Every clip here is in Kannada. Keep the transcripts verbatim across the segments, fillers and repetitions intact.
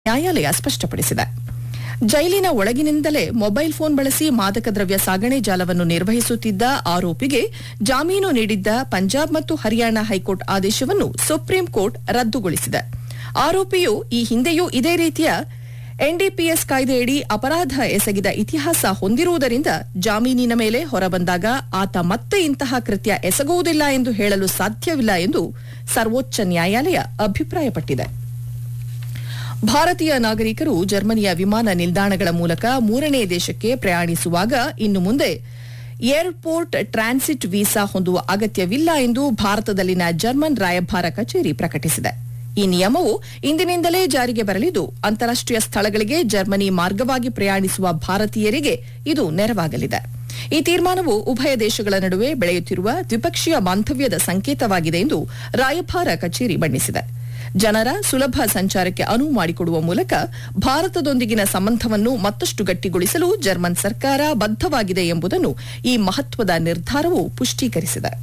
ನ್ಯಾಯಾಲಯ ಸ್ಪಷ್ಟಪಡಿಸಿದೆ. ಜೈಲಿನ ಒಳಗಿನಿಂದಲೇ ಮೊಬೈಲ್ ಫೋನ್ ಬಳಸಿ ಮಾದಕ ದ್ರವ್ಯ ಸಾಗಣೆ ಜಾಲವನ್ನು ನಿರ್ವಹಿಸುತ್ತಿದ್ದ ಆರೋಪಿಗೆ ಜಾಮೀನು ನೀಡಿದ್ದ ಪಂಜಾಬ್ ಮತ್ತು ಹರಿಯಾಣ ಹೈಕೋರ್ಟ್ ಆದೇಶವನ್ನು ಸುಪ್ರೀಂ ಕೋರ್ಟ್ ರದ್ದುಗೊಳಿಸಿದೆ. ಆರೋಪಿಯು ಈ ಹಿಂದೆಯೂ ಇದೇ ರೀತಿಯ ಎನ್ಡಿಪಿಎಸ್ ಕಾಯ್ದೆಯಡಿ ಅಪರಾಧ ಎಸಗಿದ ಇತಿಹಾಸ ಹೊಂದಿರುವುದರಿಂದ ಜಾಮೀನಿನ ಮೇಲೆ ಹೊರಬಂದಾಗ ಆತ ಮತ್ತೆ ಇಂತಹ ಕೃತ್ಯ ಎಸಗುವುದಿಲ್ಲ ಎಂದು ಹೇಳಲು ಸಾಧ್ಯವಿಲ್ಲ ಎಂದು ಸರ್ವೋಚ್ಚ ನ್ಯಾಯಾಲಯ ಅಭಿಪ್ರಾಯಪಟ್ಟಿದೆ. ಭಾರತೀಯ ನಾಗರಿಕರು ಜರ್ಮನಿಯ ವಿಮಾನ ನಿಲ್ದಾಣಗಳ ಮೂಲಕ ಮೂರನೇ ದೇಶಕ್ಕೆ ಪ್ರಯಾಣಿಸುವಾಗ ಇನ್ನು ಮುಂದೆ ಏರ್ಪೋರ್ಟ್ ಟ್ರಾನ್ಸಿಟ್ ವೀಸಾ ಹೊಂದುವ ಅಗತ್ಯವಿಲ್ಲ ಎಂದು ಭಾರತದಲ್ಲಿನ ಜರ್ಮನ್ ರಾಯಭಾರ ಕಚೇರಿ ಪ್ರಕಟಿಸಿದೆ. ಈ ನಿಯಮವು ಇಂದಿನಿಂದಲೇ ಜಾರಿಗೆ ಬರಲಿದ್ದು ಅಂತಾರಾಷ್ಟೀಯ ಸ್ಥಳಗಳಿಗೆ ಜರ್ಮನಿ ಮಾರ್ಗವಾಗಿ ಪ್ರಯಾಣಿಸುವ ಭಾರತೀಯರಿಗೆ ಇದು ನೆರವಾಗಲಿದೆ. ಈ ತೀರ್ಮಾನವು ಉಭಯ ದೇಶಗಳ ನಡುವೆ ಬೆಳೆಯುತ್ತಿರುವ ದ್ವಿಪಕ್ಷೀಯ ಬಾಂಧವ್ಯದ ಸಂಕೇತವಾಗಿದೆ ಎಂದು ರಾಯಭಾರ ಕಚೇರಿ ಬಣ್ಣಿಸಿದೆ. ಜನರ ಸುಲಭ ಸಂಚಾರಕ್ಕೆ ಅನುವು ಮಾಡಿಕೊಡುವ ಮೂಲಕ ಭಾರತದೊಂದಿಗಿನ ಸಂಬಂಧವನ್ನು ಮತ್ತಷ್ಟು ಗಟ್ಟಿಗೊಳಿಸಲು ಜರ್ಮನ್ ಸರ್ಕಾರ ಬದ್ಧವಾಗಿದೆ ಎಂಬುದನ್ನು ಈ ಮಹತ್ವದ ನಿರ್ಧಾರವು ಪುಷ್ಟೀಕರಿಸಿದೆ.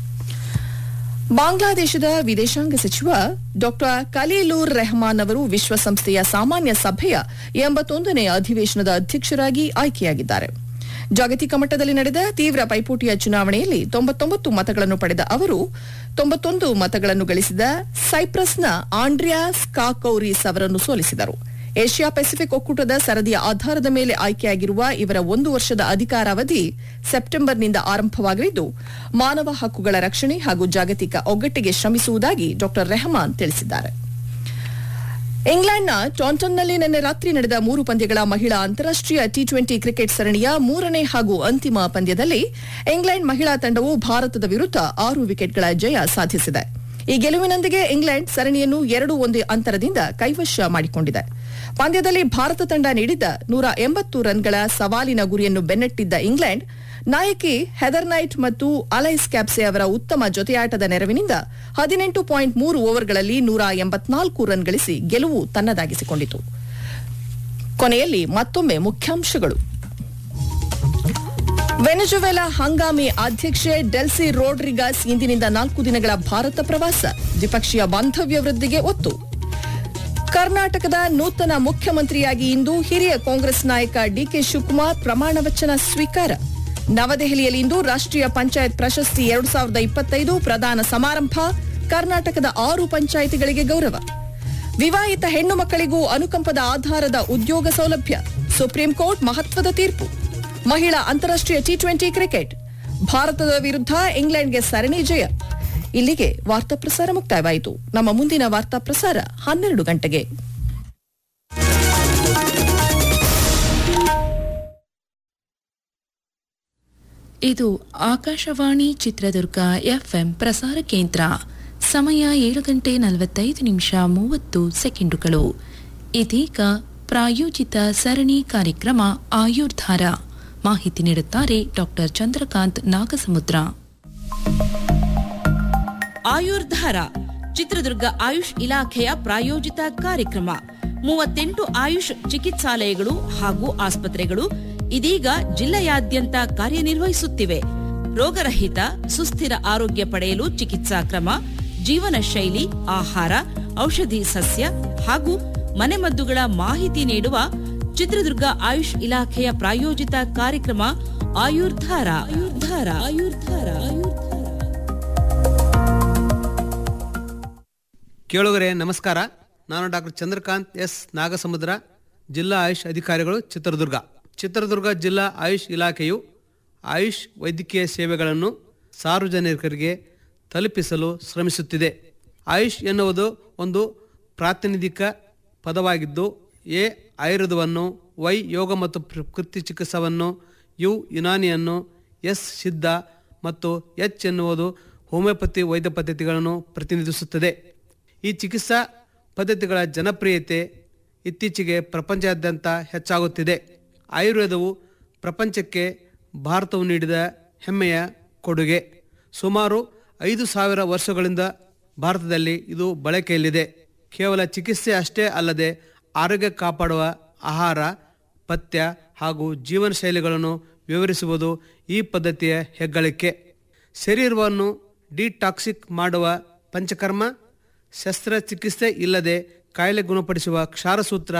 ಬಾಂಗ್ಲಾದೇಶದ ವಿದೇಶಾಂಗ ಸಚಿವ ಡಾ ಖಲೀಲುರ್ ರೆಹಮಾನ್ ಅವರು ವಿಶ್ವಸಂಸ್ಥೆಯ ಸಾಮಾನ್ಯ ಸಭೆಯ ಎಂಬತ್ತೊಂದನೇ ಅಧಿವೇಶನದ ಅಧ್ಯಕ್ಷರಾಗಿ ಆಯ್ಕೆಯಾಗಿದ್ದಾರೆ. ಜಾಗತಿಕ ಮಟ್ಟದಲ್ಲಿ ನಡೆದ ತೀವ್ರ ಪೈಪೋಟಿಯ ಚುನಾವಣೆಯಲ್ಲಿ ತೊಂಬತ್ತೊಂಬತ್ತು ಮತಗಳನ್ನು ಪಡೆದ ಅವರು ತೊಂಬತ್ತೊಂದು ಮತಗಳನ್ನು ಗಳಿಸಿದ ಸೈಪ್ರಸ್ನ ಆಂಡ್ರಿಯಾ ಸ್ಕಾಕೌರಿಸ್ ಅವರನ್ನು ಸೋಲಿಸಿದರು. ಏಷ್ಯಾ ಪೆಸಿಫಿಕ್ ಒಕ್ಕೂಟದ ಸರದಿಯ ಆಧಾರದ ಮೇಲೆ ಆಯ್ಕೆಯಾಗಿರುವ ಇವರ ಒಂದು ವರ್ಷದ ಅಧಿಕಾರಾವಧಿ ಸೆಪ್ಟೆಂಬರ್ನಿಂದ ಆರಂಭವಾಗಲಿದ್ದು ಮಾನವ ಹಕ್ಕುಗಳ ರಕ್ಷಣೆ ಹಾಗೂ ಜಾಗತಿಕ ಒಗ್ಗಟ್ಟಿಗೆ ಶ್ರಮಿಸುವುದಾಗಿ ಡಾ ರೆಹಮಾನ್ ತಿಳಿಸಿದ್ದಾರೆ. ಇಂಗ್ಲೆಂಡ್ನ ಟಾಂಟನ್ನಲ್ಲಿ ನಿನ್ನೆ ರಾತ್ರಿ ನಡೆದ ಮೂರು ಪಂದ್ಯಗಳ ಮಹಿಳಾ ಅಂತಾರಾಷ್ಟೀಯ ಟಿ ಟ್ವೆಂಟಿ ಕ್ರಿಕೆಟ್ ಸರಣಿಯ ಮೂರನೇ ಹಾಗೂ ಅಂತಿಮ ಪಂದ್ಯದಲ್ಲಿ ಇಂಗ್ಲೆಂಡ್ ಮಹಿಳಾ ತಂಡವು ಭಾರತದ ವಿರುದ್ಧ ಆರು ವಿಕೆಟ್ಗಳ ಜಯ ಸಾಧಿಸಿದೆ. ಈ ಗೆಲುವಿನೊಂದಿಗೆ ಇಂಗ್ಲೆಂಡ್ ಸರಣಿಯನ್ನು ಎರಡು ಒಂದು ಅಂತರದಿಂದ ಕೈವಶ ಮಾಡಿಕೊಂಡಿದೆ. ಪಂದ್ಯದಲ್ಲಿ ಭಾರತ ತಂಡ ನೀಡಿದ್ದ ನೂರ ಎಂಬತ್ತು ರನ್ಗಳ ಸವಾಲಿನ ಗುರಿಯನ್ನು ಬೆನ್ನಟ್ಟಿದ್ದ ಇಂಗ್ಲೆಂಡ್ ನಾಯಕಿ ಹೆದರ್ ನೈಟ್ ಮತ್ತು ಅಲೈಸ್ ಕ್ಯಾಪ್ಸೆ ಅವರ ಉತ್ತಮ ಜೊತೆಯಾಟದ ನೆರವಿನಿಂದ ಹದಿನೆಂಟು ಪಾಯಿಂಟ್ ಮೂರು ಓವರ್ಗಳಲ್ಲಿ ನೂರ ಎಂಬತ್ನಾಲ್ಕು ರನ್ ಗಳಿಸಿ ಗೆಲುವು ತನ್ನದಾಗಿಸಿಕೊಂಡಿತು. ಕೊನೆಯಲ್ಲಿ ಮತ್ತೊಮ್ಮೆ ಮುಖ್ಯಾಂಶಗಳು. ವೆನೆಜುವೆಲಾ ಹಂಗಾಮಿ ಅಧ್ಯಕ್ಷೆ ಡೆಲ್ಸಿ ರೋಡ್ರಿಗಾಸ್ ಇಂದಿನಿಂದ ನಾಲ್ಕು ದಿನಗಳ ಭಾರತ ಪ್ರವಾಸ, ದ್ವಿಪಕ್ಷೀಯ ಬಾಂಧವ್ಯ ವೃದ್ಧಿಗೆ ಒತ್ತು. ಕರ್ನಾಟಕದ ನೂತನ ಮುಖ್ಯಮಂತ್ರಿಯಾಗಿ ಇಂದು ಹಿರಿಯ ಕಾಂಗ್ರೆಸ್ ನಾಯಕ ಡಿಕೆ ಶಿವಕುಮಾರ್ ಪ್ರಮಾಣ ವಚನ ಸ್ವೀಕಾರ. ನವದೆಹಲಿಯಲ್ಲಿಂದು ರಾಷ್ಟ್ರೀಯ ಪಂಚಾಯತ್ ಪ್ರಶಸ್ತಿ ಎರಡು ಸಾವಿರದ ಇಪ್ಪತ್ತೈದು ಪ್ರದಾನ ಸಮಾರಂಭ, ಕರ್ನಾಟಕದ ಆರು ಪಂಚಾಯಿತಿಗಳಿಗೆ ಗೌರವ. ವಿವಾಹಿತ ಹೆಣ್ಣು ಮಕ್ಕಳಿಗೂ ಅನುಕಂಪದ ಆಧಾರದ ಉದ್ಯೋಗ ಸೌಲಭ್ಯ, ಸುಪ್ರೀಂ ಕೋರ್ಟ್ ಮಹತ್ವದ ತೀರ್ಪು. ಮಹಿಳಾ ಅಂತಾರಾಷ್ಟೀಯ ಟಿ ಟ್ವೆಂಟಿ ಕ್ರಿಕೆಟ್, ಭಾರತದ ವಿರುದ್ಧ ಇಂಗ್ಲೆಂಡ್ಗೆ ಸರಣಿ ಜಯ. ಇಲ್ಲಿಗೆ ವಾರ್ತಾ ಪ್ರಸಾರ ಮುಕ್ತಾಯವಾಯಿತು. ನಮ್ಮ ಮುಂದಿನ ವಾರ್ತಾ ಪ್ರಸಾರ ಹನ್ನೆರಡು ಗಂಟೆಗೆ. ಇದು ಆಕಾಶವಾಣಿ ಚಿತ್ರದುರ್ಗ ಎಫ್ಎಂ ಪ್ರಸಾರ ಕೇಂದ್ರ. ಸಮಯ ಏಳು ಗಂಟೆ ನಲವತ್ತೈದು ನಿಮಿಷ ಮೂವತ್ತು ಸೆಕೆಂಡುಗಳು. ಇದೀಗ ಪ್ರಾಯೋಜಿತ ಸರಣಿ ಕಾರ್ಯಕ್ರಮ ಆಯುರ್ಧಾರ. ಮಾಹಿತಿ ನೀಡುತ್ತಾರೆ ಡಾಕ್ಟರ್ ಚಂದ್ರಕಾಂತ್ ನಾಗಸಮುದ್ರ. ಆಯುರ್ಧಾರ ಚಿತ್ರದುರ್ಗ ಆಯುಷ್ ಇಲಾಖೆಯ ಪ್ರಾಯೋಜಿತ ಕಾರ್ಯಕ್ರಮ. ಮೂವತ್ತೆಂಟು ಆಯುಷ್ ಚಿಕಿತ್ಸಾಲಯಗಳು ಹಾಗೂ ಆಸ್ಪತ್ರೆಗಳು ಇದೀಗ ಜಿಲ್ಲೆಯಾದ್ಯಂತ ಕಾರ್ಯನಿರ್ವಹಿಸುತ್ತಿವೆ. ರೋಗರಹಿತ ಸುಸ್ಥಿರ ಆರೋಗ್ಯ ಪಡೆಯಲು ಚಿಕಿತ್ಸಾ ಕ್ರಮ, ಜೀವನ ಶೈಲಿ, ಆಹಾರ, ಔಷಧಿ ಸಸ್ಯ ಹಾಗೂ ಮನೆಮದ್ದುಗಳ ಮಾಹಿತಿ ನೀಡುವ ಚಿತ್ರದುರ್ಗ ಆಯುಷ್ ಇಲಾಖೆಯ ಪ್ರಾಯೋಜಿತ ಕಾರ್ಯಕ್ರಮ ಆಯುರ್ಧಾರ. ಆಯುರ್ಧಾರ ಆಯುರ್ಧಾರ ಕೇಳುಗರೆ ನಮಸ್ಕಾರ. ನಾನು ಡಾಕ್ಟರ್ ಚಂದ್ರಕಾಂತ್ ಎಸ್ ನಾಗಸಮುದ್ರ, ಜಿಲ್ಲಾ ಆಯುಷ್ ಅಧಿಕಾರಿಗಳು, ಚಿತ್ರದುರ್ಗ. ಚಿತ್ರದುರ್ಗ ಜಿಲ್ಲಾ ಆಯುಷ್ ಇಲಾಖೆಯು ಆಯುಷ್ ವೈದ್ಯಕೀಯ ಸೇವೆಗಳನ್ನು ಸಾರ್ವಜನಿಕರಿಗೆ ತಲುಪಿಸಲು ಶ್ರಮಿಸುತ್ತಿದೆ. ಆಯುಷ್ ಎನ್ನುವುದು ಒಂದು ಪ್ರಾತಿನಿಧಿಕ ಪದವಾಗಿದ್ದು, ಎ ಆಯುರ್ವೇದವನ್ನು, ವೈ ಯೋಗ ಮತ್ತು ಪ್ರಕೃತಿ ಚಿಕಿತ್ಸವನ್ನು, ಯು ಯುನಾನಿಯನ್ನು, ಎಸ್ ಸಿದ್ಧ ಮತ್ತು ಎಚ್ ಎನ್ನುವುದು ಹೋಮಿಯೋಪತಿ ವೈದ್ಯ ಪದ್ಧತಿಗಳನ್ನು ಪ್ರತಿನಿಧಿಸುತ್ತದೆ. ಈ ಚಿಕಿತ್ಸಾ ಪದ್ಧತಿಗಳ ಜನಪ್ರಿಯತೆ ಇತ್ತೀಚೆಗೆ ಪ್ರಪಂಚದಾದ್ಯಂತ ಹೆಚ್ಚಾಗುತ್ತಿದೆ. ಆಯುರ್ವೇದವು ಪ್ರಪಂಚಕ್ಕೆ ಭಾರತವು ನೀಡಿದ ಹೆಮ್ಮೆಯ ಕೊಡುಗೆ. ಸುಮಾರು ಐದು ಸಾವಿರ ವರ್ಷಗಳಿಂದ ಭಾರತದಲ್ಲಿ ಇದು ಬಳಕೆಯಲ್ಲಿದೆ. ಕೇವಲ ಚಿಕಿತ್ಸೆ ಅಷ್ಟೇ ಅಲ್ಲದೆ ಆರೋಗ್ಯ ಕಾಪಾಡುವ ಆಹಾರ, ಪಥ್ಯ ಹಾಗೂ ಜೀವನ ಶೈಲಿಗಳನ್ನು ವಿವರಿಸುವುದು ಈ ಪದ್ಧತಿಯ ಹೆಗ್ಗಳಿಕೆ. ಶರೀರವನ್ನು ಡಿಟಾಕ್ಸಿಕ್ ಮಾಡುವ ಪಂಚಕರ್ಮ, ಶಸ್ತ್ರಚಿಕಿತ್ಸೆ ಇಲ್ಲದೆ ಕಾಯಿಲೆ ಗುಣಪಡಿಸುವ ಕ್ಷಾರಸೂತ್ರ